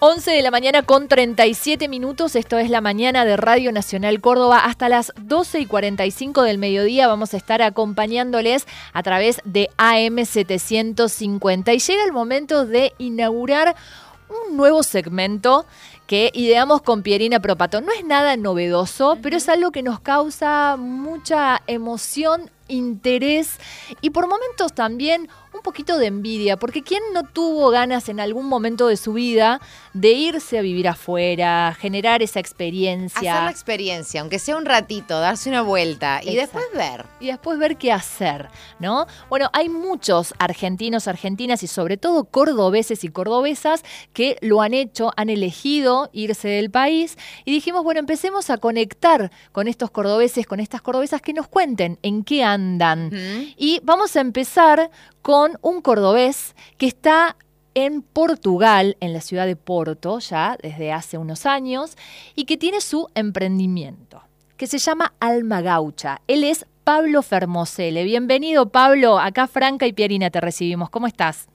11 de la mañana con 37 minutos, esto es la mañana de Radio Nacional Córdoba. Hasta las 12:45 del mediodía vamos a estar acompañándoles a través de AM750. Y llega el momento de inaugurar un nuevo segmento que ideamos con Pierina Propato. No es nada novedoso, pero es algo que nos causa mucha emoción, interés y por momentos también un poquito de envidia, porque ¿quién no tuvo ganas en algún momento de su vida de irse a vivir afuera, generar esa experiencia? Hacer la experiencia, aunque sea un ratito, darse una vuelta y después ver. Y después ver qué hacer, ¿no? Bueno, hay muchos argentinos, argentinas y sobre todo cordobeses y cordobesas que lo han hecho, han elegido irse del país y dijimos, bueno, empecemos a conectar con estos cordobeses, con estas cordobesas que nos cuenten en qué andan. Y vamos a empezar con un cordobés que está en Portugal, en la ciudad de Porto, ya desde hace unos años, y que tiene su emprendimiento, que se llama Alma Gaucha. Él es Pablo Fermoselle. Bienvenido, Pablo. Acá Franca y Pierina te recibimos. ¿Cómo estás?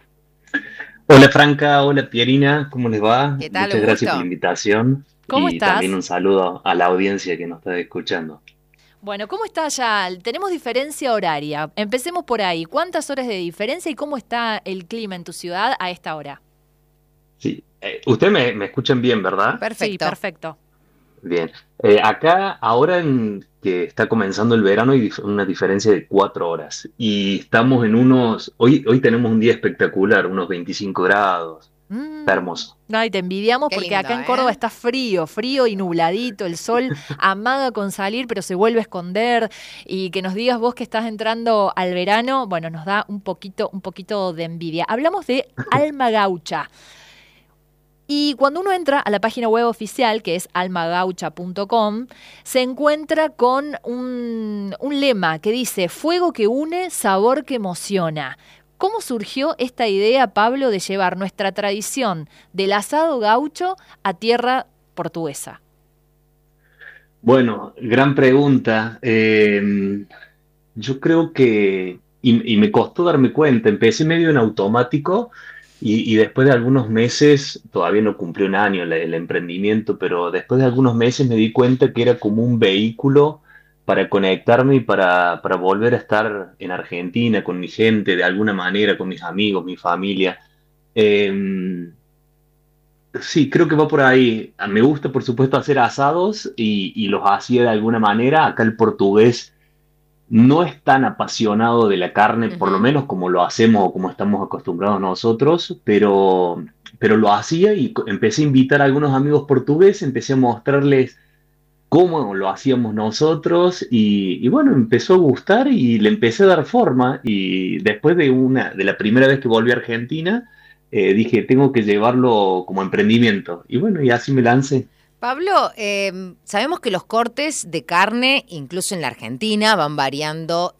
Hola Franca, hola Pierina, ¿cómo les va? ¿Qué tal? Muchas gracias por la invitación. ¿Cómo estás? También un saludo a la audiencia que nos está escuchando. Bueno, ¿cómo está ya? Tenemos diferencia horaria. Empecemos por ahí. ¿Cuántas horas de diferencia y cómo está el clima en tu ciudad a esta hora? Sí, ustedes me escuchan bien, ¿verdad? Perfecto. Sí, perfecto. Bien. Acá, ahora que está comenzando el verano, hay una diferencia de 4 horas. Y estamos en hoy tenemos un día espectacular, unos 25 grados. Está hermoso. Ay, te envidiamos. Qué porque lindo, acá en Córdoba está frío y nubladito, el sol amaga con salir, pero se vuelve a esconder, y que nos digas vos que estás entrando al verano, bueno, nos da un poquito de envidia. Hablamos de Alma Gaucha. Y cuando uno entra a la página web oficial, que es almagaucha.com, se encuentra con un lema que dice: fuego que une, sabor que emociona. ¿Cómo surgió esta idea, Pablo, de llevar nuestra tradición del asado gaucho a tierra portuguesa? Bueno, gran pregunta. Yo creo que, y me costó darme cuenta, empecé medio en automático y después de algunos meses, todavía no cumplió un año el emprendimiento, pero después de algunos meses me di cuenta que era como un vehículo para conectarme y para volver a estar en Argentina con mi gente, de alguna manera, con mis amigos, mi familia. Eh, sí, creo que va por ahí. Me gusta, por supuesto, hacer asados y los hacía de alguna manera. Acá el portugués no es tan apasionado de la carne, por lo menos como lo hacemos o como estamos acostumbrados nosotros, pero lo hacía y empecé a invitar a algunos amigos portugueses, empecé a mostrarles cómo lo hacíamos nosotros y bueno, empezó a gustar y le empecé a dar forma y después de la primera vez que volví a Argentina, dije, tengo que llevarlo como emprendimiento y bueno, y así me lancé. Pablo, sabemos que los cortes de carne, incluso en la Argentina, van variando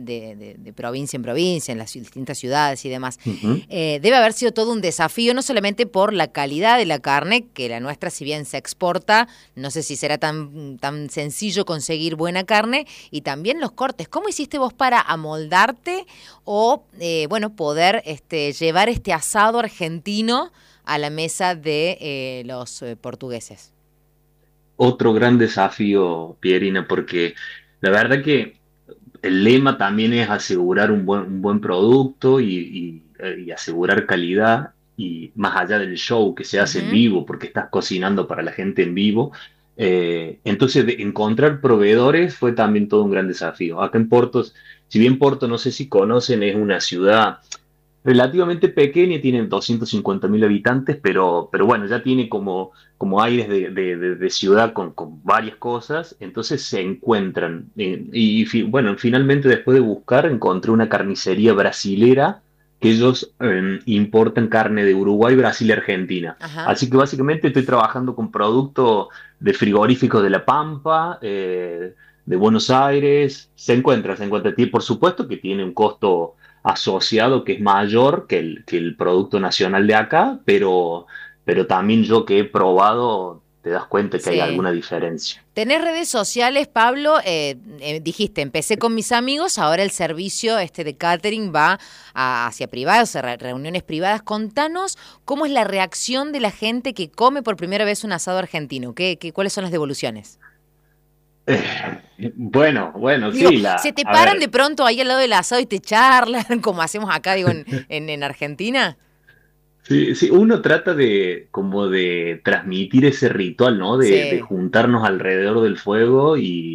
de provincia en provincia, en las distintas ciudades y demás. Debe haber sido todo un desafío, no solamente por la calidad de la carne, que la nuestra, si bien se exporta, no sé si será tan sencillo conseguir buena carne, y también los cortes. ¿Cómo hiciste vos para amoldarte o, poder llevar este asado argentino a la mesa de los portugueses? Otro gran desafío, Pierina, porque la verdad que el lema también es asegurar un buen producto y asegurar calidad y más allá del show que se hace en vivo, porque estás cocinando para la gente en vivo. Entonces, encontrar proveedores fue también todo un gran desafío. Acá en Porto, si bien Porto, no sé si conocen, es una ciudad relativamente pequeña, tiene 250.000 habitantes, pero bueno, ya tiene como aires de ciudad con varias cosas, entonces se encuentran. Bueno, finalmente después de buscar, encontré una carnicería brasilera que ellos importan carne de Uruguay, Brasil y Argentina. Ajá. Así que básicamente estoy trabajando con productos de frigoríficos de La Pampa, de Buenos Aires, se encuentra, por supuesto que tiene un costo asociado que es mayor que el producto nacional de acá, pero también yo que he probado te das cuenta que hay alguna diferencia. ¿Tenés redes sociales, Pablo? Dijiste, empecé con mis amigos, ahora el servicio de catering va hacia privados, reuniones privadas. Contanos cómo es la reacción de la gente que come por primera vez un asado argentino. ¿Cuáles son las devoluciones? Bueno, digo, sí. ¿Se te paran de pronto ahí al lado del asado y te charlan, como hacemos acá, digo, en Argentina? Sí, uno trata de transmitir ese ritual, ¿no? De juntarnos alrededor del fuego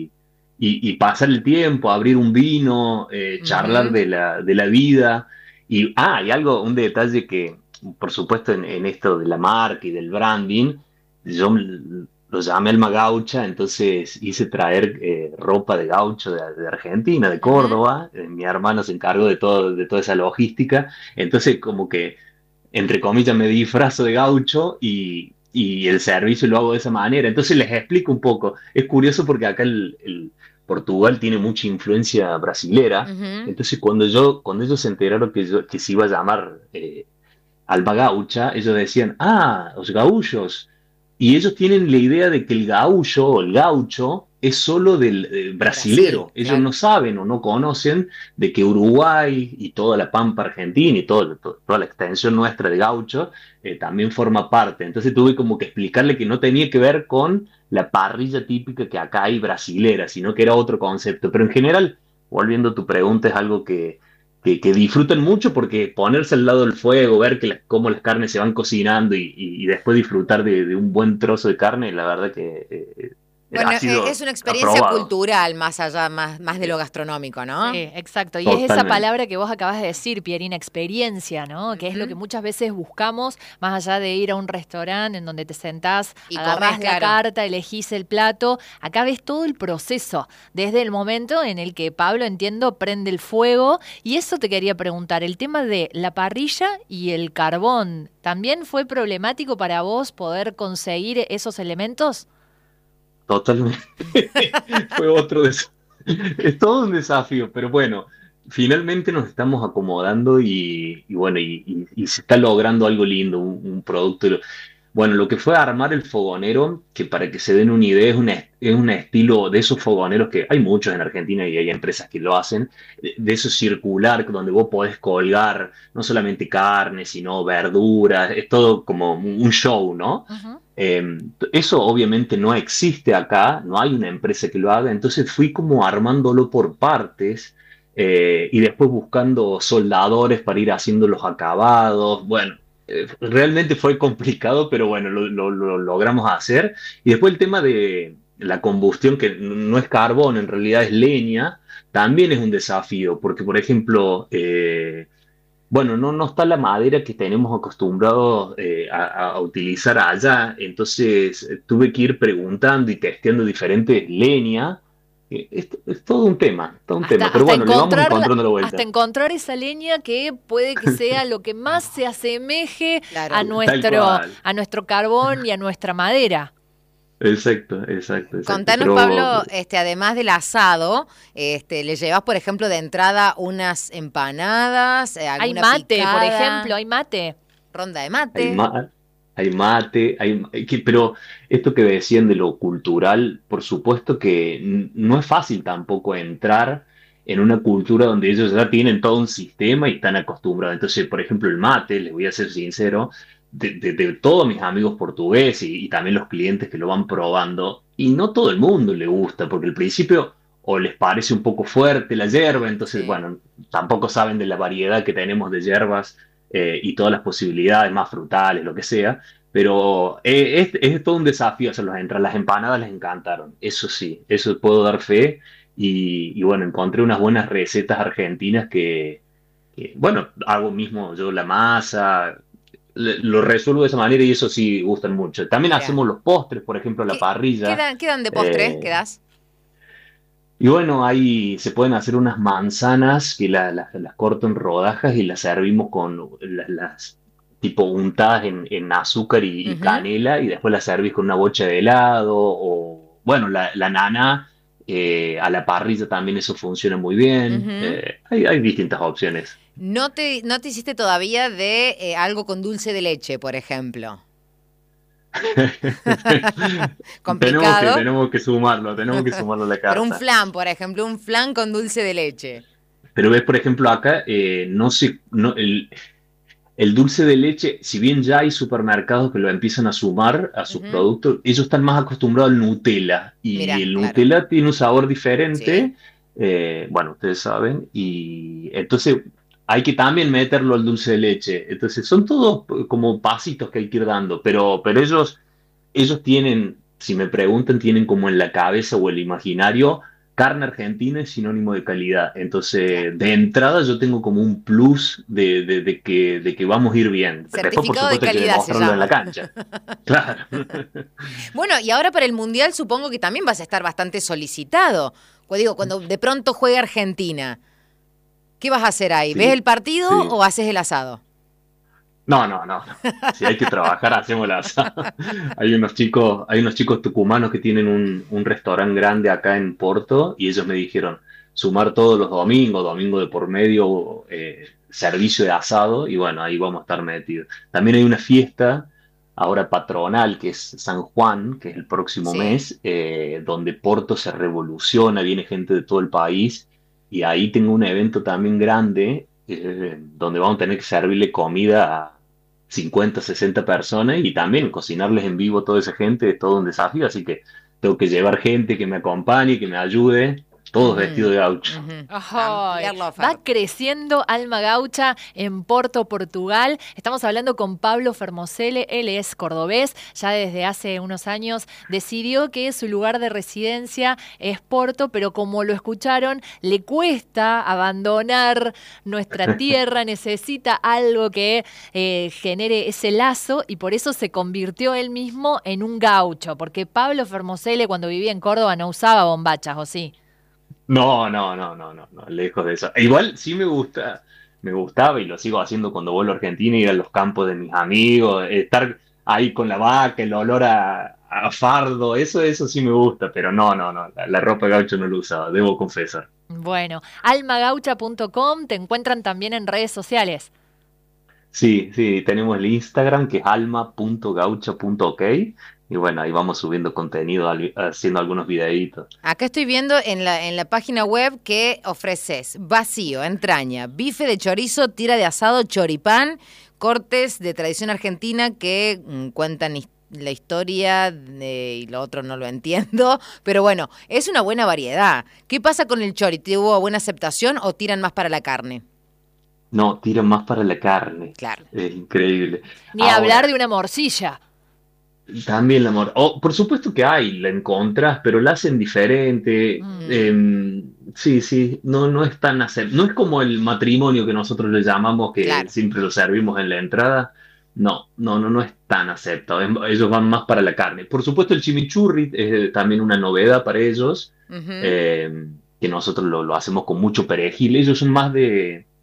y pasar el tiempo, abrir un vino, charlar de la vida. Y hay un detalle que, por supuesto, en esto de la marca y del branding, yo lo llamé Alma Gaucha, entonces hice traer ropa de gaucho de Argentina, de Córdoba. Mi hermano se encargó de toda esa logística. Entonces, como que entre comillas, me disfrazo de gaucho y el servicio lo hago de esa manera. Entonces les explico un poco. Es curioso porque acá el Portugal tiene mucha influencia brasilera. Entonces cuando ellos se enteraron que se iba a llamar Alma Gaucha, ellos decían, los gaullos. Y ellos tienen la idea de que el gaullo o el gaucho es solo del brasilero. Brasil, ellos claro. no saben o no conocen de que Uruguay y toda la Pampa Argentina y toda la extensión nuestra de gaucho también forma parte. Entonces tuve como que explicarle que no tenía que ver con la parrilla típica que acá hay brasilera, sino que era otro concepto. Pero en general, volviendo a tu pregunta, es algo que disfrutan mucho porque ponerse al lado del fuego, ver cómo las carnes se van cocinando y después disfrutar de un buen trozo de carne, la verdad que bueno, ha sido es una experiencia aprobado. cultural más allá, más de lo gastronómico, ¿no? Sí, exacto. Y Totalmente. es esa palabra que vos acabas de decir, Pierina, experiencia, ¿no? Que es lo que muchas veces buscamos, más allá de ir a un restaurante en donde te sentás, Y agarrás comés, la claro. carta, elegís el plato. Acá ves todo el proceso, desde el momento en el que Pablo, entiendo, prende el fuego. Y eso te quería preguntar, el tema de la parrilla y el carbón, ¿también fue problemático para vos poder conseguir esos elementos? Totalmente. Fue otro es todo un desafío, pero bueno, finalmente nos estamos acomodando bueno, y se está logrando algo lindo, un producto. Bueno, lo que fue armar el fogonero, que para que se den una idea, es un estilo de esos fogoneros que hay muchos en Argentina y hay empresas que lo hacen, de eso circular, donde vos podés colgar no solamente carne, sino verduras, es todo como un show, ¿no? Uh-huh. Eso obviamente no existe acá, no hay una empresa que lo haga, entonces fui como armándolo por partes y después buscando soldadores para ir haciendo los acabados. Bueno, realmente fue complicado, pero bueno, lo logramos hacer. Y después el tema de la combustión, que no es carbón, en realidad es leña, también es un desafío, porque por ejemplo... bueno, no está la madera que tenemos acostumbrados a utilizar allá, entonces tuve que ir preguntando y testeando diferentes leñas. Es todo un tema, pero bueno, le vamos encontrando la vuelta. Hasta encontrar esa leña que puede que sea lo que más se asemeje Claro. a nuestro carbón y a nuestra madera. Exacto. Contanos, Pero, Pablo, además del asado, ¿le llevas, por ejemplo, de entrada unas empanadas, Hay alguna mate, picada? por ejemplo, hay mate. Ronda de mate. Hay mate, pero esto que decían de lo cultural, por supuesto que no es fácil tampoco entrar en una cultura donde ellos ya tienen todo un sistema y están acostumbrados. Entonces, por ejemplo, el mate, les voy a ser sincero, de todos mis amigos portugueses y también los clientes que lo van probando, y no todo el mundo le gusta, porque al principio o les parece un poco fuerte la yerba, entonces, Sí. bueno, tampoco saben de la variedad que tenemos de yerbas y todas las posibilidades más frutales, lo que sea, pero es todo un desafío hacerlos entrar. Las empanadas les encantaron, eso sí, eso puedo dar fe, y bueno, encontré unas buenas recetas argentinas bueno, hago mismo yo la masa, lo resuelvo de esa manera y eso sí gustan mucho. También Mira. hacemos los postres, por ejemplo, a la parrilla. ¿Qué dan de postre? Eh, ¿Qué das? Y bueno, ahí se pueden hacer unas manzanas que las corto en rodajas y las servimos con las tipo untadas en azúcar y Ujú. canela, y después las servís con una bocha de helado o, bueno, la nana a la parrilla también, eso funciona muy bien. Ujú. Hay distintas opciones. ¿No te hiciste todavía de algo con dulce de leche, por ejemplo? Complicado. Tenemos que sumarlo a la Pero un carta. flan, por ejemplo, un flan con dulce de leche. Pero ves, por ejemplo, acá no se, no, el dulce de leche, si bien ya hay supermercados que lo empiezan a sumar a sus Ujú. productos, ellos están más acostumbrados al Nutella. Y Mira, el claro. Nutella tiene un sabor Sí. diferente, bueno, ustedes saben, y entonces hay que también meterlo al dulce de leche. Entonces son todos como pasitos que hay que ir dando, pero ellos tienen, si me preguntan, tienen como en la cabeza o el imaginario, carne argentina es sinónimo de calidad. Claro. Entonces, de entrada yo tengo como un plus de que vamos a ir bien. Después, por Certificado de supuesto, hay que calidad se demostrarlo en la llama. cancha. Claro. Bueno, y ahora para el Mundial supongo que también vas a estar bastante solicitado. Pues digo, cuando de pronto juegue Argentina, ¿qué vas a hacer ahí? ¿Ves Sí, el partido sí. o haces el asado? No, no, no, no. Si hay que trabajar, hacemos la asada. Hay unos chicos tucumanos que tienen un restaurante grande acá en Porto y ellos me dijeron sumar todos los domingos, domingo de por medio, servicio de asado y bueno, ahí vamos a estar metidos. También hay una fiesta ahora patronal que es San Juan, que es el próximo Sí. mes, donde Porto se revoluciona, viene gente de todo el país y ahí tengo un evento también grande donde vamos a tener que servirle comida a 50, 60 personas y también cocinarles en vivo a toda esa gente es todo un desafío, así que tengo que llevar gente que me acompañe, que me ayude, todos Ujú, vestidos de gaucho. ujú. Ay, Ampliar la va oferta. creciendo Alma Gaucha en Porto, Portugal. Estamos hablando con Pablo Fermoselle, él es cordobés, ya desde hace unos años decidió que su lugar de residencia es Porto, pero como lo escucharon, le cuesta abandonar nuestra tierra, necesita algo que genere ese lazo y por eso se convirtió él mismo en un gaucho, porque Pablo Fermoselle cuando vivía en Córdoba no usaba bombachas, ¿o sí? No, no, no, no, no, no, lejos de eso. E igual sí me gustaba y lo sigo haciendo cuando vuelvo a Argentina, ir a los campos de mis amigos, estar ahí con la vaca, el olor a fardo, eso sí me gusta, pero no, no, no, la ropa gaucho no lo usaba, debo confesar. Bueno, almagaucha.com, te encuentran también en redes sociales. Sí, sí, tenemos el Instagram que es alma.gaucha.ok y bueno, ahí vamos subiendo contenido, haciendo algunos videitos. Acá estoy viendo en la página web que ofreces vacío, entraña, bife de chorizo, tira de asado, choripán, cortes de tradición argentina que cuentan la historia y lo otro no lo entiendo, pero bueno, es una buena variedad. ¿Qué pasa con el chori? ¿Tuvo buena aceptación o tiran más para la carne? No, tiran más para la carne, Claro. es increíble. Ni hablar Ahora, de una morcilla. también la amor. Oh, por supuesto que hay, la encontrás, pero la hacen diferente. Mm, Sí, sí, no, no es tan no es como el matrimonio que nosotros le llamamos, que claro. siempre lo servimos en la entrada. No, no, no, no es tan aceptado. Ellos van más para la carne. Por supuesto, el chimichurri es también una novedad para ellos, Ujú. eh, que nosotros lo hacemos con mucho perejil. Ellos son más